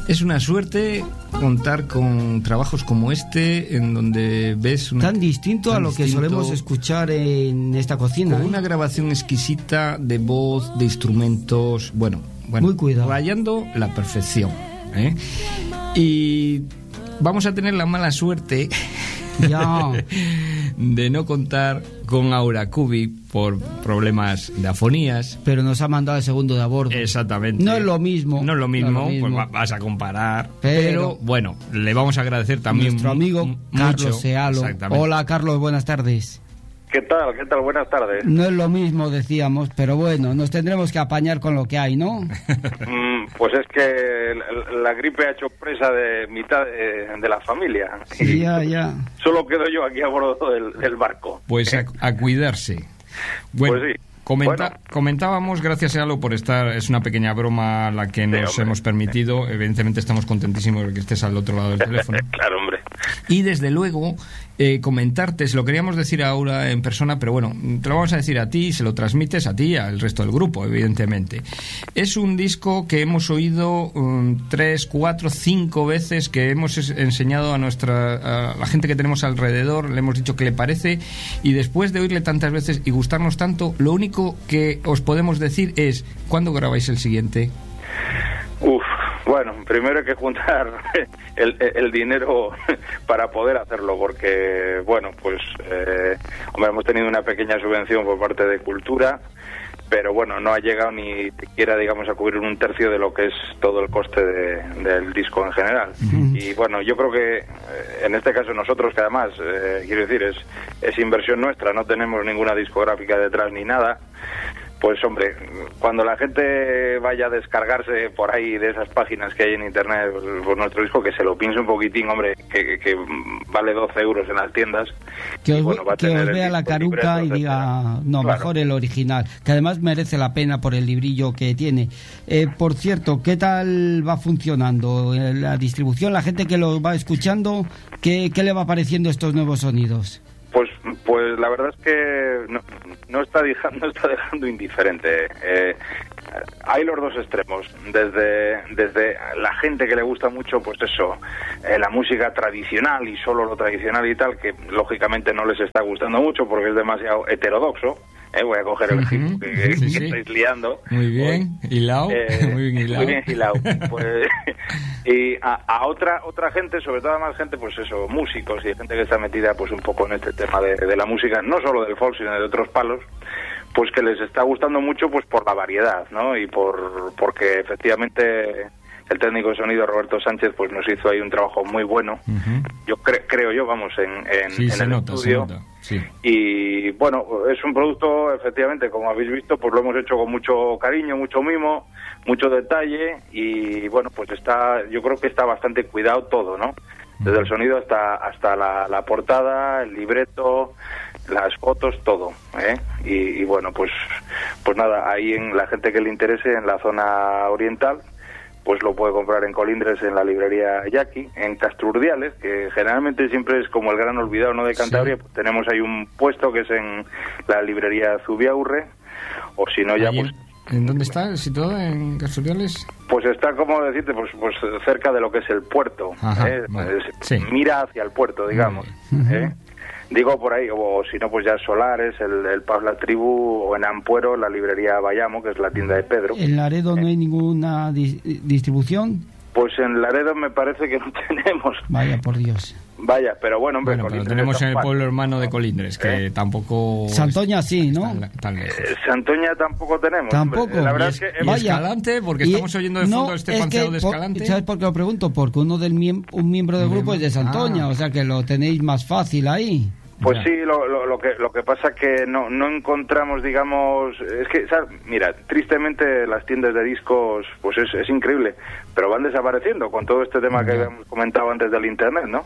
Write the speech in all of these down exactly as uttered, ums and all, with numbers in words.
Es una suerte contar con trabajos como este, en donde ves una, tan distinto tan a lo distinto, que solemos escuchar en esta cocina. Con ¿eh? una grabación exquisita de voz, de instrumentos, bueno, bueno muy cuidado, rayando la perfección, ¿eh? Y vamos a tener la mala suerte ya. de no contar con Aura Cubi por problemas de afonías. Pero nos ha mandado el segundo de a bordo. Exactamente. No es lo mismo. No es lo mismo, no es lo mismo. pues vas a comparar. Pero, pero bueno, le vamos a agradecer también nuestro amigo m- Carlos mucho. Sealo. Hola, Carlos, buenas tardes. ¿Qué tal? ¿Qué tal? Buenas tardes. No es lo mismo, decíamos, pero bueno, nos tendremos que apañar con lo que hay, ¿no? mm, pues es que la, la gripe ha hecho presa de mitad de, de la familia. Sí, ya, ya. Solo quedo yo aquí a bordo del, del barco. Pues a, a cuidarse. Bueno, pues sí. Comenta, bueno. Comentábamos, gracias a Alo por estar, es una pequeña broma la que nos sí, hemos permitido, evidentemente estamos contentísimos de que estés al otro lado del teléfono. Claro, hombre. Y desde luego, eh, comentarte, se lo queríamos decir ahora en persona, pero bueno, te lo vamos a decir a ti, se lo transmites a ti y al resto del grupo, evidentemente. Es un disco que hemos oído um, tres, cuatro, cinco veces, que hemos es, enseñado a nuestra a la gente que tenemos alrededor, le hemos dicho que le parece, y después de oírle tantas veces y gustarnos tanto, lo único que os podemos decir es, ¿cuándo grabáis el siguiente? Uf, bueno, primero hay que juntar el, el dinero para poder hacerlo, porque, bueno, pues, eh, hombre, hemos tenido una pequeña subvención por parte de Cultura, pero bueno, no ha llegado ni siquiera, digamos, a cubrir un tercio de lo que es todo el coste de, del disco en general. Uh-huh. Y bueno, yo creo que eh, en este caso nosotros, que además, eh, quiero decir, es, es inversión nuestra, no tenemos ninguna discográfica detrás ni nada. Pues hombre, cuando la gente vaya a descargarse por ahí de esas páginas que hay en internet por nuestro disco, que se lo piense un poquitín, hombre, que, que vale doce euros en las tiendas. Que os, bueno, que os vea la caruca libreto, y diga, no, claro. Mejor el original, que además merece la pena por el librillo que tiene. Eh, por cierto, ¿qué tal va funcionando la distribución? La gente que lo va escuchando, ¿qué, qué le va pareciendo estos nuevos sonidos? Pues pues la verdad es que no, no está dejando, no está dejando indiferente. Eh, hay los dos extremos, desde desde la gente que le gusta mucho, pues eso, eh, la música tradicional y solo lo tradicional y tal, que lógicamente no les está gustando mucho porque es demasiado heterodoxo. Eh, voy a coger el ejemplo uh-huh. que, que, sí, que sí. estáis liando. Muy bien, hilao. Eh, muy bien hilao. Muy bien hilao. Pues, y a, a otra otra gente, sobre todo a más gente, pues eso, músicos y gente que está metida pues un poco en este tema de, de la música, no solo del folk, sino de otros palos, pues que les está gustando mucho pues por la variedad, ¿no? Y por porque efectivamente el técnico de sonido Roberto Sánchez pues nos hizo ahí un trabajo muy bueno. Uh-huh. Yo cre- creo yo, vamos, en, en, sí, en se el nota, estudio. Se nota. Sí. Y bueno, es un producto, efectivamente, como habéis visto, pues lo hemos hecho con mucho cariño, mucho mimo, mucho detalle y bueno, pues está, yo creo que está bastante cuidado todo, ¿no? Desde el sonido hasta hasta la, la portada, el libreto, las fotos, todo, ¿eh? Y, y bueno, pues pues nada, ahí en la gente que le interese en la zona oriental, pues lo puede comprar en Colindres, en la librería Yaqui, en Castrurdiales, que generalmente siempre es como el gran olvidado, ¿no?, de Cantabria. Sí. Pues tenemos ahí un puesto que es en la librería Zubiaurre, o si no ya Ayer. pues... ¿En dónde está situado? ¿En Castrurdiales? Pues está, como decirte, pues, pues cerca de lo que es el puerto. Ajá, ¿eh? vale. Es, sí. Mira hacia el puerto, digamos. Uh-huh. ¿eh? Digo por ahí, o si no, pues ya Solares, el, el Pub La Tribu, o en Ampuero, la librería Bayamo, que es la tienda de Pedro. ¿En Laredo ¿eh? no hay ninguna di- distribución? Pues en Laredo me parece que no tenemos. Vaya, por Dios. Vaya, pero bueno, hombre, bueno, pero tenemos en el pueblo hermano de Colindres, que ¿eh? tampoco... Santoña sí, ¿no? Tan, tan eh, Santoña tampoco tenemos. Tampoco. Hombre. La verdad ¿Y es, es que... Vaya. ¿Y Escalante? Porque y estamos oyendo de fondo no, este panceo de Escalante. Por, ¿sabes por qué lo pregunto? Porque uno del miem- un miembro del grupo es de Santoña, ah. o sea que lo tenéis más fácil ahí. Pues sí, lo, lo, lo que lo que pasa que no no encontramos, digamos, es que, ¿sabes? Mira, tristemente las tiendas de discos, pues es, es increíble, pero van desapareciendo con todo este tema que habíamos comentado antes del internet, ¿no?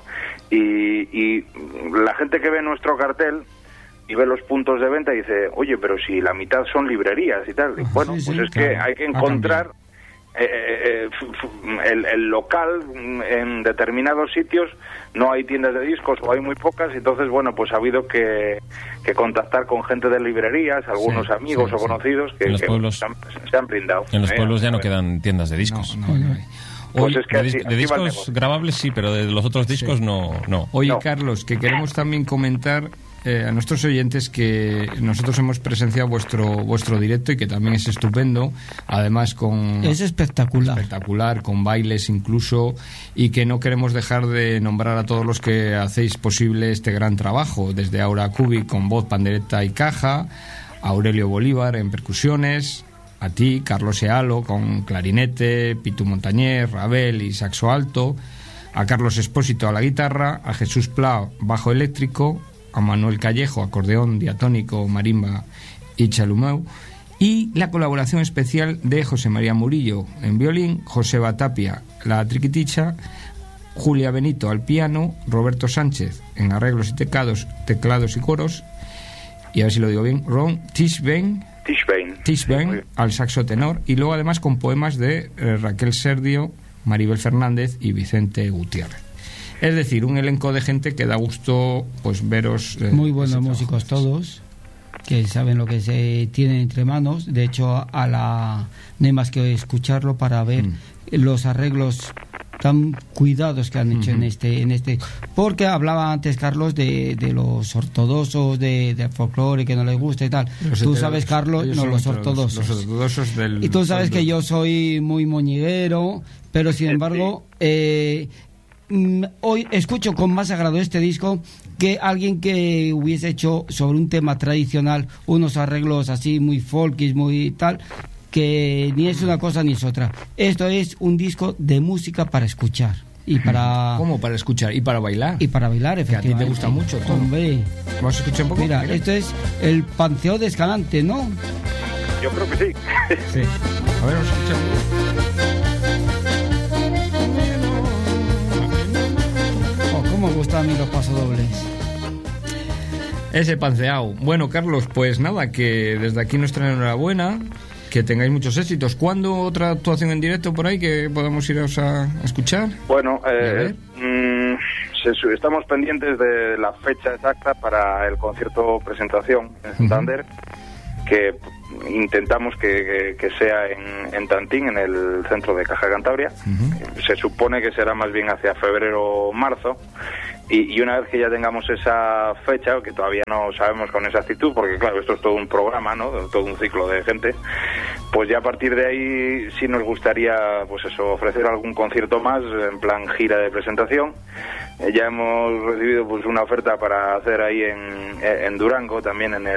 Y, y la gente que ve nuestro cartel y ve los puntos de venta y dice, oye, pero si la mitad son librerías y tal, y bueno, sí, pues sí, es claro. que hay que encontrar eh, eh, el, el local en determinados sitios. No hay tiendas de discos o hay muy pocas, entonces bueno, pues ha habido que, que contactar con gente de librerías, algunos sí, amigos sí, o conocidos sí. que, en los que pueblos, se, han, se han brindado. En los ¿eh? pueblos ya no quedan tiendas de discos. No, no, no. Pues es que de, así, de así discos grabables sí, pero de los otros discos sí. no, no. Oye, no. Carlos, que queremos también comentar eh, a nuestros oyentes que nosotros hemos presenciado vuestro vuestro directo y que también es estupendo, además con... Es espectacular. Espectacular, con bailes incluso, y que no queremos dejar de nombrar a todos los que hacéis posible este gran trabajo, desde Aura Cubi con voz, pandereta y caja, a Aurelio Bolívar en percusiones, a ti, Carlos Ealo, con clarinete, Pitu Montañés, Rabel y saxo alto, a Carlos Espósito a la guitarra, a Jesús Pla, bajo eléctrico, a Manuel Callejo, acordeón, diatónico, marimba y chalumeu, y la colaboración especial de José María Murillo en violín, Joseba Tapia, la triquiticha, Julia Benito al piano, Roberto Sánchez en arreglos y teclados, teclados y coros, y a ver si lo digo bien, Ron Tischbein, Tischbein. Tischbein Sí, al saxo tenor, y luego además con poemas de eh, Raquel Serdio, Maribel Fernández y Vicente Gutiérrez. Es decir, un elenco de gente que da gusto pues veros. Eh, Muy buenos ese músicos trabajo. todos, que saben lo que se tienen entre manos. De hecho, a la no hay más que escucharlo para ver Mm. los arreglos tan cuidados que han hecho Ujú. en este en este porque hablaba antes Carlos de, de los ortodoxos, de, del folclore que no les gusta y tal. Los Tú heteros, sabes, Carlos, ellos no, son los ortodoxos, ortodoxos. los ortodoxos del, Y tú sabes del- que yo soy muy moñiguero, pero sin Sí. embargo, eh, mm, hoy escucho con más agrado este disco que alguien que hubiese hecho sobre un tema tradicional unos arreglos así muy folkies, muy tal, que ni es una cosa ni es otra. Esto es un disco de música para escuchar y para ¿Cómo? Para escuchar y para bailar. y para bailar, Que a ti te efectivamente. gusta mucho todo. Hombre, ¿Vamos a escuchar un poco? mira, esto es el Panceo de Escalante, ¿no? Yo creo que sí. Sí. A ver, vamos a escuchar. Oh, cómo me gustan a mí los pasodobles. Ese panceao. Bueno, Carlos, pues nada, que desde aquí nuestra enhorabuena, que tengáis muchos éxitos. ¿Cuándo otra actuación en directo por ahí que podamos iros a, a escuchar? Bueno, A eh, ver. mm, se su- estamos pendientes de la fecha exacta para el concierto presentación en Santander, que intentamos que, que- que sea en, en Tantín, en el centro de Caja Cantabria. Ujú. Se supone que será más bien hacia febrero o marzo. Y, y una vez que ya tengamos esa fecha, que todavía no sabemos con exactitud, porque claro, esto es todo un programa, ¿no? Todo un ciclo de gente, pues ya a partir de ahí sí nos gustaría, pues eso, ofrecer algún concierto más en plan gira de presentación. Eh, ya hemos recibido pues una oferta para hacer ahí en, en Durango, también en el